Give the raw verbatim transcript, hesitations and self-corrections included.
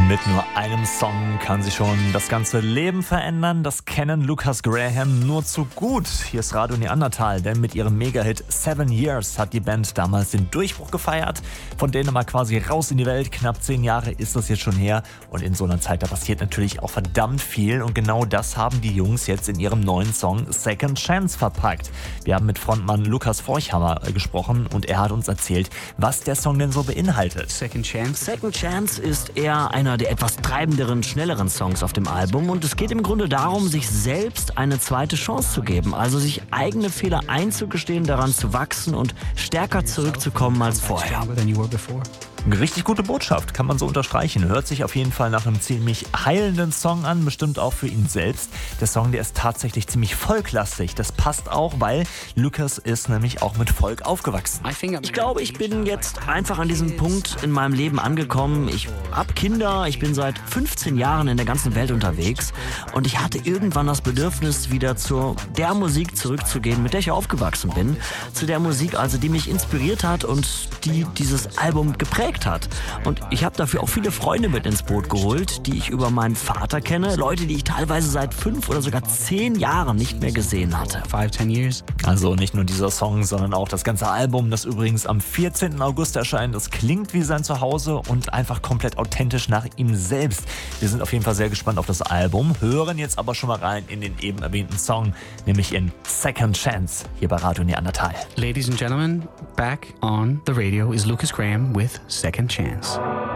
Mit nur einem Song kann sie schon das ganze Leben verändern. Das kennen Lucas Graham nur zu gut. Hier ist Radio Neandertal, denn mit ihrem Mega-Hit Seven Years hat die Band damals den Durchbruch gefeiert. Von Dänemark quasi raus in die Welt. Knapp zehn Jahre ist das jetzt schon her. Und in so einer Zeit, da passiert natürlich auch verdammt viel. Und genau das haben die Jungs jetzt in ihrem neuen Song Second Chance verpackt. Wir haben mit Frontmann Lukas Forchhammer gesprochen und er hat uns erzählt, was der Song denn so beinhaltet. Second Chance? Second Chance ist eher einer der etwas treibenderen, schnelleren Songs auf dem Album und es geht im Grunde darum, sich selbst eine zweite Chance zu geben, also sich eigene Fehler einzugestehen, daran zu wachsen und stärker zurückzukommen als vorher. Eine richtig gute Botschaft, kann man so unterstreichen. Hört sich auf jeden Fall nach einem ziemlich heilenden Song an, bestimmt auch für ihn selbst. Der Song, der ist tatsächlich ziemlich folklastig. Das passt auch, weil Lucas ist nämlich auch mit Folk aufgewachsen. Ich glaube, ich bin jetzt einfach an diesem Punkt in meinem Leben angekommen. Ich habe Kinder, ich bin seit fünfzehn Jahren in der ganzen Welt unterwegs und ich hatte irgendwann das Bedürfnis, wieder zu der Musik zurückzugehen, mit der ich aufgewachsen bin. Zu der Musik, also die mich inspiriert hat und die dieses Album geprägt hat. Und ich habe dafür auch viele Freunde mit ins Boot geholt, die ich über meinen Vater kenne. Leute, die ich teilweise seit fünf oder sogar zehn Jahren nicht mehr gesehen hatte. Five, ten years. Also nicht nur dieser Song, sondern auch das ganze Album, das übrigens am vierzehnten August erscheint. Das klingt wie sein Zuhause und einfach komplett authentisch nach ihm selbst. Wir sind auf jeden Fall sehr gespannt auf das Album, hören jetzt aber schon mal rein in den eben erwähnten Song, nämlich in Second Chance, hier bei Radio Neandertal. Ladies and gentlemen, back on the radio is Lucas Graham with Second Chance.